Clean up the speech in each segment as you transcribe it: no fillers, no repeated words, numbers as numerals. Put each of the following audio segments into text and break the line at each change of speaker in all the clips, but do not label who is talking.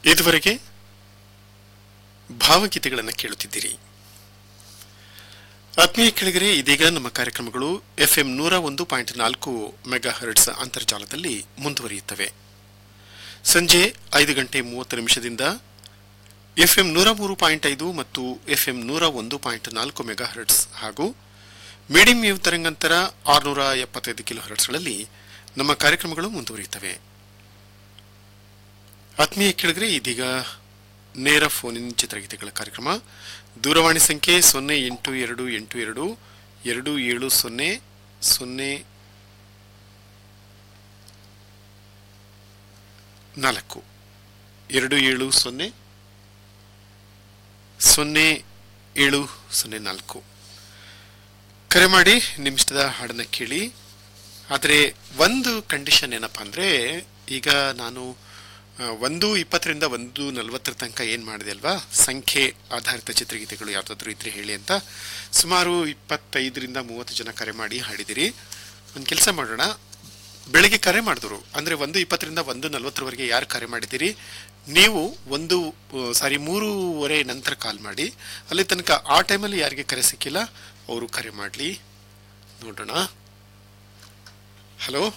ಇದುವರೆಗೆ ಭಾವಗೀತೆಗಳನ್ನು ಕೇಳುತ್ತಿದ್ದೀರಿ. ಆತ್ಮೀಯ ಕೆಳಗರೆ, ಇದೀಗ ನಮ್ಮ ಕಾರ್ಯಕ್ರಮಗಳು FM 101.4 ಮೆಗಾ ಹರ್ಟ್ಸ್ ಅಂತರ್ಜಾಲದಲ್ಲಿ ಮುಂದುವರಿಯುತ್ತವೆ. ಸಂಜೆ 5:30 FM 103.5 ಮತ್ತು FM 101.4 ಮೆಗಾ ಹರ್ಟ್ಸ್ ಹಾಗೂ ಮೀಡಿಯಂ ವೇವ್ ತರಂಗಾಂತರ 675 ಕಿಲೋ ಹರ್ಟ್ಸ್ಗಳಲ್ಲಿ ನಮ್ಮ ಕಾರ್ಯಕ್ರಮಗಳು ಮುಂದುವರಿಯುತ್ತವೆ. ಆತ್ಮೀಯ ಕೆಳಗರೆ, ಇದೀಗ ನೇರ ಫೋನಿನ ಚಿತ್ರಗೀತೆಗಳ ಕಾರ್ಯಕ್ರಮ. ದೂರವಾಣಿ ಸಂಖ್ಯೆ 082822 270 04 270 0704 ಕರೆ ಮಾಡಿ ನಿಮಿಷದ ಹಾಡನ್ನ ಕೇಳಿ. ಆದರೆ ಒಂದು ಕಂಡೀಷನ್ ಏನಪ್ಪಾ ಅಂದರೆ, ಈಗ ನಾನು 1:20 1:40 ತನಕ ಏನು ಮಾಡಿದೆ ಅಲ್ವಾ, ಸಂಖ್ಯೆ ಆಧಾರಿತ ಚಿತ್ರಗೀತೆಗಳು ಯಾವುದಾದ್ರೂ ಇದ್ರೆ ಹೇಳಿ ಅಂತ ಸುಮಾರು 25-30 ಜನ ಕರೆ ಮಾಡಿ ಹಾಡಿದಿರಿ. ಒಂದು ಕೆಲಸ ಮಾಡೋಣ, ಬೆಳಗ್ಗೆ ಕರೆ ಮಾಡಿದ್ರು ಅಂದರೆ 1:20 1:40 ಯಾರು ಕರೆ ಮಾಡಿದ್ದೀರಿ ನೀವು 3:30 ನಂತರ ಕಾಲ್ ಮಾಡಿ. ಅಲ್ಲಿ ತನಕ ಆ ಟೈಮಲ್ಲಿ ಯಾರಿಗೆ ಕರೆ ಸಿಕ್ಕಿಲ್ಲ ಅವರು ಕರೆ ಮಾಡಲಿ, ನೋಡೋಣ. ಹಲೋ,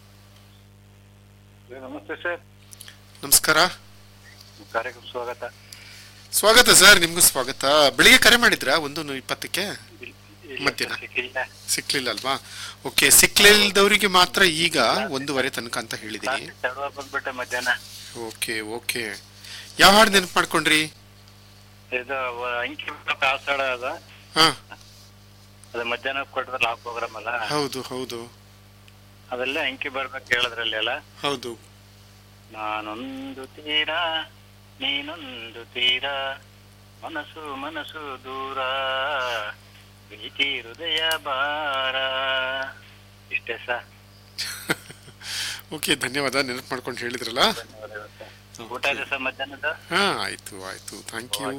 ನಮಸ್ತೆ ಸರ್.
ನಮಸ್ಕಾರ.
ಕಾರ್ಯಕ್ರಮ
ಸ್ವಾಗತ ಸರ್, ನಿಮ್ಗೂ ಸ್ವಾಗತ. ಬೆಳಿಗ್ಗೆ ಕರೆ ಮಾಡಿದ್ರಾ 1:20? ಮಧ್ಯಾಹ್ನ ಸಿಕ್ಲಿಲ್ಲ ಅಲ್ವಾ? ಓಕೆ, ಸಿಕ್ಲಿಲ್ದವರಿಗೆ ಮಾತ್ರ ಈಗ 1:15 ತನಕ ಅಂತ ಹೇಳಿದೀನಿ.
ಮಧ್ಯಾಹ್ನ.
ಓಕೆ ಓಕೆ, ಯಾವ ಹಾಡು ನೆನಪು ಮಾಡ್ಕೊಂಡ್ರಿ?
ಇದು ಅಂಕಿ
ಹಾ,
ಅದು ಮಧ್ಯಾಹ್ನ ಕೊಟ್ಟಿದ್ರಲ್ಲ ಆ ಪ್ರೋಗ್ರಾಮ್ ಅಲ್ಲ?
ಹೌದು ಹೌದು,
ಅದೆಲ್ಲ ಅಂಕಿ ಬರ್ಬೇಕು ಹೇಳಿದ್ರಲ್ಲಿ ಅಲ್ಲ?
ಹೌದು.
ನಾನೊಂದು ತೀರ ನೀನೊಂದು ತೀರ, ಮನಸ್ಸು ಮನಸ್ಸು ದೂರ, ಪ್ರೀತಿ ಹೃದಯ ಭಾರ. ಇಷ್ಟೇ ಸರ್.
ಓಕೆ, ಧನ್ಯವಾದ, ನೆನಪು ಮಾಡ್ಕೊಂಡು ಹೇಳಿದ್ರಲ್ಲ.
ಊಟ ಇದೆ ಸರ್ ಮಧ್ಯಾಹ್ನದ?
ಹಾ, ಆಯ್ತು ಆಯ್ತು, ಥ್ಯಾಂಕ್ ಯು.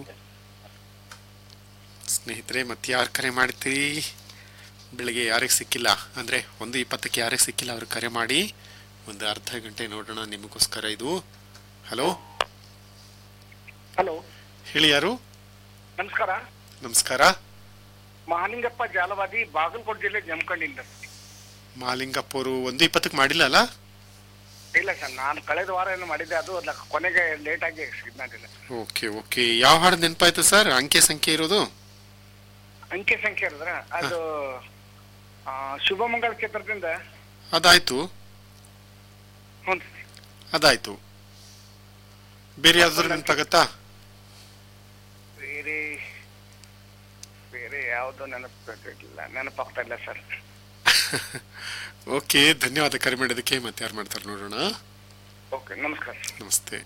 ಸ್ನೇಹಿತರೆ, ಮತ್ತೆ ಯಾರು ಕರೆ ಮಾಡ್ತೀರಿ? ಬೆಳಿಗ್ಗೆ ಯಾರಿಗೆ ಸಿಕ್ಕಿಲ್ಲ ಅಂದರೆ 1:20 ಯಾರಿಗೆ ಸಿಕ್ಕಿಲ್ಲ ಅವ್ರಿಗೆ ಕರೆ ಮಾಡಿ. ಒಂದು ಅರ್ಧ ಗಂಟೆ ನೋಡೋಣ ನಿಮಗೋಸ್ಕರ ಇದು. ಹಲೋ
ಹಲೋ,
ಹೇಳಿ, ಯಾರು?
ನಮಸ್ಕಾರ.
ನಮಸ್ಕಾರ.
ಮಹಾಲಿಂಗಪ್ಪ ಜಾಲವಾದಿ, ಬಾಗಲಕೋಟೆ ಜಿಲ್ಲೆ ಜಮಖಂಡಿಂದ.
ಮಹಾಲಿಂಗಪ್ಪ ಅವರು 1:20 ಮಾಡಿಲ್ಲ ಅಲ್ಲ?
ಇಲ್ಲ ಸರ್, ನಾನು ಕಳೆದ ವಾರ ಏನು ಮಾಡಿದ್ದೆ, ಅದು ಕೊನೆಗೆ ಲೇಟ್ ಆಗಿ ಸಿಗ್ನಾಡಿಲ್ಲ.
ಓಕೆ ಓಕೆ, ಯಾವ ಹಾಡು ನೆನಪಾಯ್ತು ಸರ್? ಅಂಕೆ ಸಂಖ್ಯೆ ಇರೋದು?
ಅಂಕೆ ಸಂಖ್ಯೆ ಇರೋದ್ರ ಅದು ಶುಭಮಂಗಳ ಕ್ಷೇತ್ರದಿಂದ.
ಅದಾಯ್ತು
ಹ್ಞೂ,
ಅದಾಯ್ತು. ಬೇರೆ ಯಾವ್ದಾದ್ರು ನೆನಪಾಗತ್ತಾ?
ಬೇರೆ ಬೇರೆ ಯಾವುದು ನೆನಪಾಗ್ತಾ ಇಲ್ಲ ಸರ್.
ಓಕೆ, ಧನ್ಯವಾದ ಕರೆ ಮಾಡೋದಕ್ಕೆ. ಮತ್ತೆ ಯಾರು ಮಾಡ್ತಾರೆ ನೋಡೋಣ.
ಓಕೆ, ನಮಸ್ಕಾರ.
ನಮಸ್ತೆ.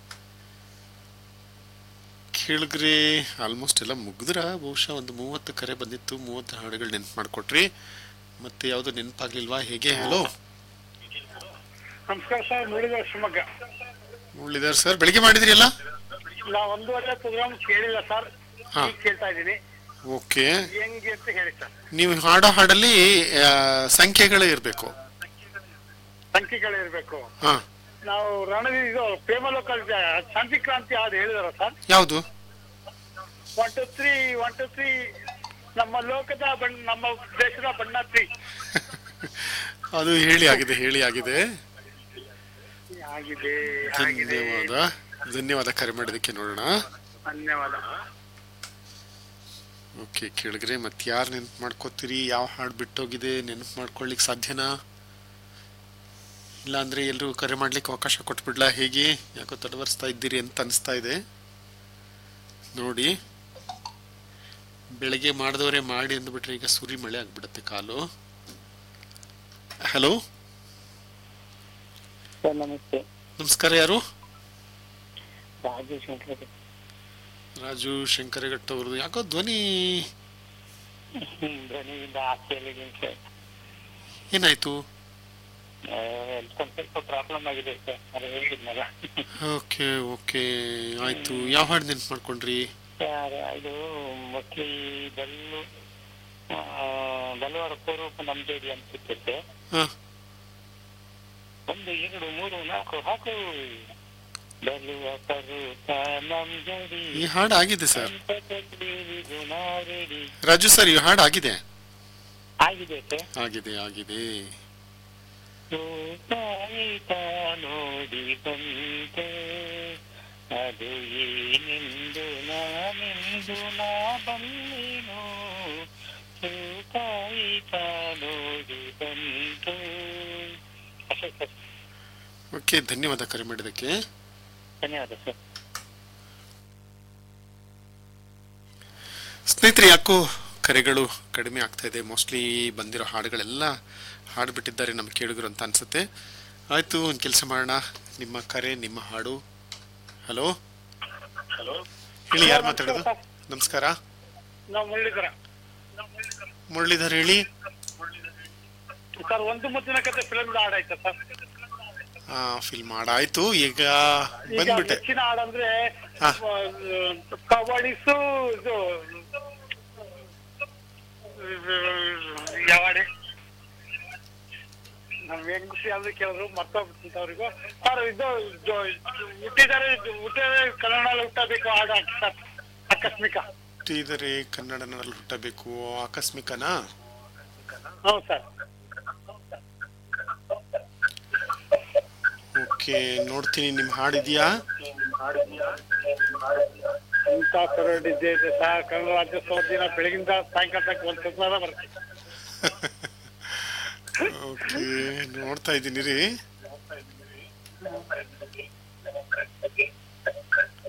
ಕೇಳಿದ್ರಿ, ಆಲ್ಮೋಸ್ಟ್ ಎಲ್ಲ ಮುಗಿದ್ರ. ಬಹುಶಃ ಒಂದು 30 ಕರೆ ಬಂದಿತ್ತು, 30 ಹಾಡುಗಳು ನೆನಪು ಮಾಡಿಕೊಟ್ರಿ. ಮತ್ತೆ ಯಾವುದು ನೆನಪಾಗ್ಲಿಲ್ವಾ ಹೇಗೆ? ಹಲೋ,
ನಮಸ್ಕಾರ ಸರ್. ಮುರಳೀಧರ್, ಶಿವಮೊಗ್ಗ.
ಮುರಳೀಧರ್ ಸರ್, ಬೆಳಿಗ್ಗೆ ಮಾಡಿದ್ರಿ ಅಲ್ಲ?
ನಾ 1 ವರ್ಷ ಪ್ರೋಗ್ರಾಮ್ ಕೇಳಿಲ್ಲ ಸರ್, ಕೇಳ್ತಾ ಇದ್ದೀನಿ.
ಓಕೆ,
ಹೆಂಗೆ ಅಂತ ಹೇಳಿ ಸರ್.
ನೀವು ಹಾಡೋ ಹಾಡಲ್ಲಿ ಸಂಖ್ಯೆಗಳೇ ಇರಬೇಕು,
ಸಂಖ್ಯೆಗಳೇ ಇರಬೇಕು.
ಹಾ,
ನಾವು ಇದು ಪ್ರೇಮಲೋಕ ಶಾಂತಿ ಕ್ರಾಂತಿ ಹಾಡು ಹೇಳಿದಾರ ಸರ್?
ಯಾವುದು?
1 2 3 1 2 3 ನಮ್ಮ ಲೋಕದ ನಮ್ಮ ದೇಶದ ಬಣ್ಣ 3.
ಅದು ಹೇಳಿ ಆಗಿದೆ, ಹೇಳಿ ಆಗಿದೆ.
ಧನ್ಯವಾದ,
ಧನ್ಯವಾದ ಕರೆ ಮಾಡೋದಕ್ಕೆ. ನೋಡೋಣ.
ಧನ್ಯವಾದ.
ಓಕೆ, ಕೇಳಿದ್ರೆ ಮತ್ತೆ ಯಾರು ನೆನಪು ಮಾಡ್ಕೋತೀರಿ? ಯಾವ ಹಾಡು ಬಿಟ್ಟೋಗಿದೆ ನೆನಪು ಮಾಡ್ಕೊಳ್ಳಿಕ್ ಸಾಧ್ಯನಾ? ಇಲ್ಲ ಅಂದ್ರೆ ಎಲ್ರು ಕರೆ ಮಾಡ್ಲಿಕ್ಕೆ ಅವಕಾಶ ಕೊಟ್ಬಿಡ್ಲಾ? ಹೇಗೆ, ಯಾಕೋ ತಡವರ್ಸ್ತಾ ಇದ್ದೀರಿ ಅಂತ ಅನಿಸ್ತಾ ಇದೆ. ನೋಡಿ, ಬೆಳಗ್ಗೆ ಮಾಡಿದವರೇ ಮಾಡಿ ಅಂದ್ಬಿಟ್ರೆ ಈಗ ಸುರಿ ಮಳೆ ಆಗ್ಬಿಡತ್ತೆ ಕಾಲು. ಹಲೋ,
ನಮಸ್ತೆ.
ನಮಸ್ಕಾರ. ಯಾರು?
ರಾಜು
ಶಂಕರಘಟ್ಟ ಅವ್ರದ್ದು. ಯಾಕೋ ಧ್ವನಿ ಏನಾಯ್ತು?
ಸ್ವಲ್ಪ ಪ್ರಾಬ್ಲಮ್ ಆಗಿದೆ ಸರ್, ಅದು ಹೇಳಿದ್ನಲ್ಲ.
ಓಕೆ ಓಕೆ, ಆಯ್ತು. ಯಾವ ಹಾಡು ನೆನ್ಪು ಮಾಡ್ಕೊಂಡ್ರಿ?
ಇದು ಮೋಸ್ಟ್ಲಿ ಬಲವಾರ ಪೂರ್ವಕ ನಮ್ದೇಡಿ ಅನ್ಸುತ್ತೆ. 1 2 3 4 ಹಾಕು ಬರುವ ಪರೂಪ ನಮ್ಗಡಿ
ಈ ಹಾಡು ಆಗಿದೆ ಸರ್.
ಗುಣಾರೆಡಿ.
ರಾಜು ಸರ್, ಈ ಹಾಡು ಆಗಿದೆ.
ಆಗಿದೆ ಸರ್.
ಆಗಿದೆ.
ರೂಪಾಯಿತ ನೋಡಿ ಬಂತೆ ಅದು ಏನೆಂದು ನಾನೆಂದು ನಾ ಬಲ್ಲೆನು ರೂಪಾಯಿತ ನೋಡಿ ಬಂತು. ಅಷ್ಟೇ ಸರ್.
ಓಕೆ, ಧನ್ಯವಾದ ಕರೆ ಮಾಡಿದ್ದಕ್ಕೆ.
ಧನ್ಯವಾದ ಸರ್.
ಸ್ನೇಹಿತರೆ, ಯಾಕೋ ಕರೆಗಳು ಕಡಿಮೆ ಆಗ್ತಾ ಇದೆ. ಮೋಸ್ಟ್ಲಿ ಬಂದಿರೋ ಹಾಡುಗಳೆಲ್ಲ ಹಾಡ್ಬಿಟ್ಟಿದ್ದಾರೆ ನಮ್ಮ ಕೇಳುಗರು ಅಂತ ಅನ್ಸುತ್ತೆ. ಆಯ್ತು, ಒಂದು ಕೆಲಸ ಮಾಡೋಣ. ನಿಮ್ಮ ಕರೆ, ನಿಮ್ಮ ಹಾಡು. ಹಲೋ ಹೇಳಿ, ಯಾರು ಮಾತಾಡೋದು? ನಮಸ್ಕಾರ.
ನಾವು
ಮುರಳೀಧರ್ ಹೇಳಿ.
ಸರ್, ಒಂದು ಮುದ್ದಿನ ಕತೆ ಫಿಲ್ಮ್ ಹಾಡಾಯ್ತಾ ಸರ್?
ಫಿಲ್ಮ್ ಹಾಡಾಯ್ತು, ಈಗ ಬಂದ್ಬಿಟ್ಟೆ.
ಹೆಚ್ಚಿನ ಹಾಡಂದ್ರೆ
ಹಾ.
ಕಬಡಿಸು ಇದು ಯಾವಾಡೆ ನಮ್ ಹೆಂಗಸಿ ಯಾವ್ದು ಕೇಳಿದ್ರು ಮರ್ತೋಗ್ಬಿಟ್ಟಿತ್ತು ಅವ್ರಿಗೂ. ಸರ್, ಇದು ಹುಟ್ಟಿದರೆ ಕನ್ನಡ ಹುಟ್ಟಬೇಕು ಹಾಡು ಸರ್, ಆಕಸ್ಮಿಕ.
ಹುಟ್ಟಿದರೆ ಕನ್ನಡನಲ್ಲಿ ಹುಟ್ಟಬೇಕು, ಆಕಸ್ಮಿಕನಾ?
ಹೌದು ಸರ್.
ಓಕೆ, ನೋಡ್ತೀನಿ. ನಿಮ್ ಹಾಡಿದ್ಯಾ?
ಇಂಥ ಕರಡಿದೆ ಸರ್. ಕನ್ನಡ ರಾಜ್ಯೋತ್ಸವ ದಿನ ಬೆಳಗಿಂದ ಸಾಯಂಕಾಲ ತನಕ ಒಂದು ಸಲ ಬರುತ್ತೆ.
ಓಕೆ, ನೋಡ್ತಾ ಇದ್ದೀನಿ ರೀ.